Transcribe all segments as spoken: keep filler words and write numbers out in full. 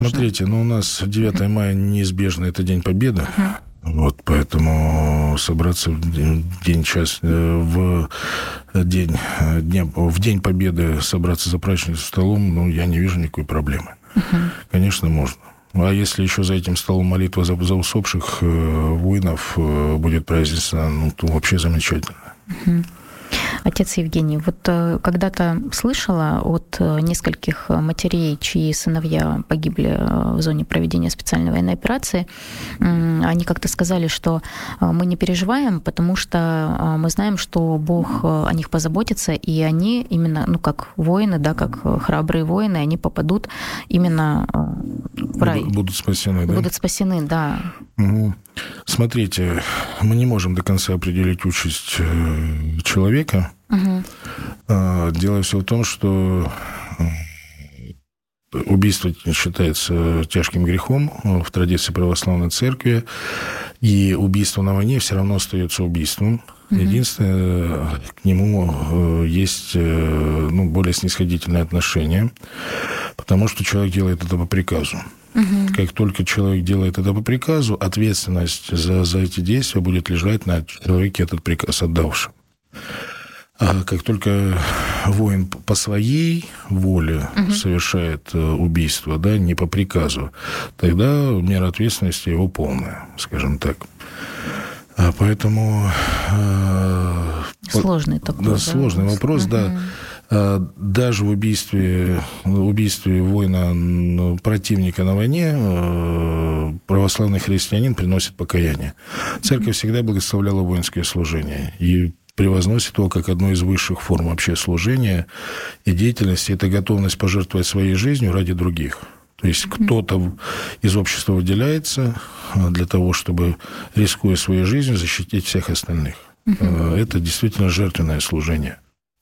Смотрите, ну у нас девятое мая неизбежно, это День Победы. Uh-huh. Вот, поэтому собраться в день, час, в день, дня, в день Победы собраться за праздничным столом, ну, я не вижу никакой проблемы. Uh-huh. Конечно, можно. А если еще за этим столом молитва за, за усопших воинов будет праздниться, ну, то вообще замечательно. Uh-huh. Отец Евгений, вот когда-то слышала от нескольких матерей, чьи сыновья погибли в зоне проведения специальной военной операции, они как-то сказали, что мы не переживаем, потому что мы знаем, что Бог о них позаботится, и они именно, ну, как воины, да, как храбрые воины, они попадут именно в рай. Будут спасены, да? Будут спасены, да. Угу. Смотрите, мы не можем до конца определить участь человека. Угу. Дело все в том, что убийство считается тяжким грехом в традиции православной церкви, и убийство на войне все равно остается убийством. Угу. Единственное, к нему есть, ну, более снисходительное отношение, потому что человек делает это по приказу. Угу. Как только человек делает это по приказу, ответственность за, за эти действия будет лежать на человеке, этот приказ отдавшем. А как только воин по своей воле угу. совершает убийство, да, не по приказу, тогда мера ответственности его полная, скажем так. А поэтому... Сложный такой, да, да, сложный вопрос, угу. да. Даже в убийстве, убийстве воина, противника на войне православный христианин приносит покаяние. Церковь всегда благословляла воинское служение и превозносит его как одну из высших форм вообще служения и деятельности. Это готовность пожертвовать своей жизнью ради других. То есть mm-hmm. кто-то из общества выделяется для того, чтобы, рискуя своей жизнью, защитить всех остальных. Mm-hmm. Это действительно жертвенное служение.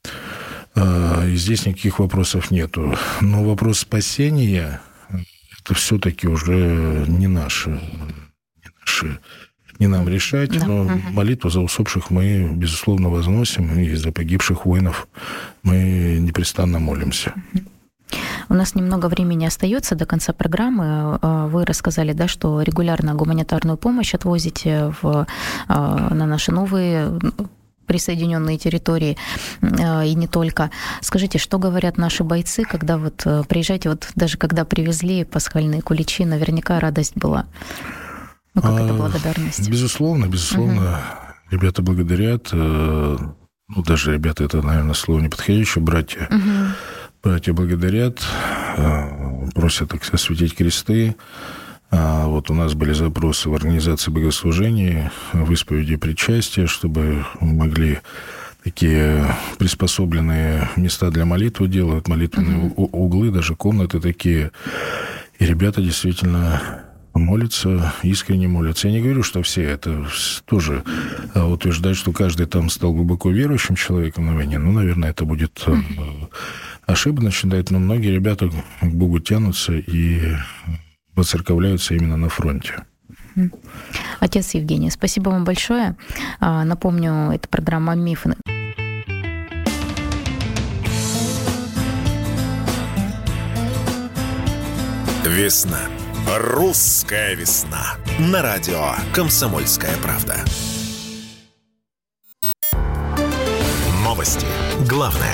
И здесь никаких вопросов нету. Но вопрос спасения – это все-таки уже не наше, не наше, не нам решать. Да. Но угу. молитву за усопших мы, безусловно, возносим, и за погибших воинов мы непрестанно молимся. У нас немного времени остается до конца программы. Вы рассказали, да, что регулярно гуманитарную помощь отвозите в, на наши новые присоединенные территории, и не только. Скажите, что говорят наши бойцы, когда вот приезжаете, вот даже когда привезли пасхальные куличи, наверняка радость была. Ну, как а, это благодарность? Безусловно, безусловно. Угу. Ребята благодарят. Ну, даже ребята, это, наверное, слово неподходящее. Братья. Угу. Братья благодарят, просят осветить кресты. А вот у нас были запросы в организации богослужений, в исповеди и причастия, чтобы могли такие приспособленные места для молитвы делать, молитвенные mm-hmm. углы, даже комнаты такие. И ребята действительно молятся, искренне молятся. Я не говорю, что все это тоже утверждать, что каждый там стал глубоко верующим человеком на войне. Ну, наверное, это будет mm-hmm. ошибочно считать, но многие ребята к Богу тянутся и воцерковляются именно на фронте. Отец Евгений, спасибо вам большое. Напомню, это программа «Мифы». Весна. Русская весна. На радио «Комсомольская правда». Новости. Главное.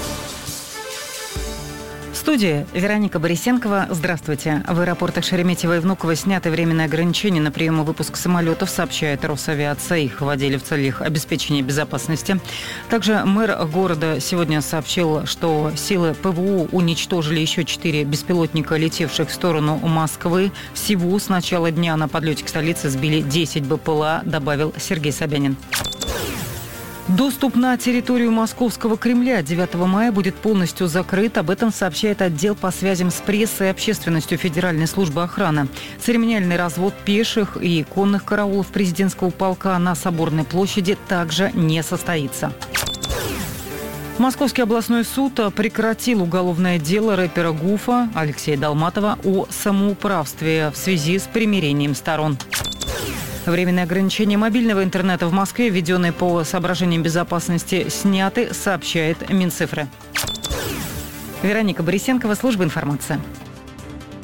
В студии Вероника Борисенкова. Здравствуйте. В аэропортах Шереметьево и Внуково сняты временные ограничения на прием и выпуск самолетов, сообщает Росавиация. Их вводили в целях обеспечения безопасности. Также мэр города сегодня сообщил, что силы ПВО уничтожили еще четыре беспилотника, летевших в сторону Москвы. Всего с начала дня на подлете к столице сбили десять БПЛА, добавил Сергей Собянин. Доступ на территорию Московского Кремля девятого мая будет полностью закрыт. Об этом сообщает отдел по связям с прессой и общественностью Федеральной службы охраны. Церемониальный развод пеших и конных караулов президентского полка на Соборной площади также не состоится. Московский областной суд прекратил уголовное дело рэпера Гуфа Алексея Долматова о самоуправстве в связи с примирением сторон. Временные ограничения мобильного интернета в Москве, введенные по соображениям безопасности, сняты, сообщает Минцифры. Вероника Борисенкова, служба информации.